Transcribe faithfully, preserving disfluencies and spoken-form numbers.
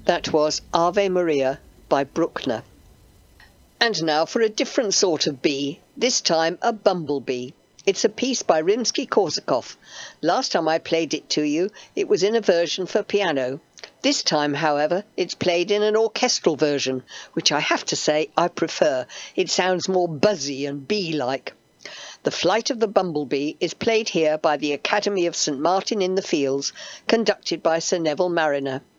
That was Ave Maria by Bruckner. And now for a different sort of bee, this time a bumblebee. It's a piece by Rimsky-Korsakov. Last time I played it to you, it was in a version for piano. This time, however, it's played in an orchestral version, which I have to say I prefer. It sounds more buzzy and bee-like. The Flight of the Bumblebee is played here by the Academy of St Martin in the Fields, conducted by Sir Neville Marriner.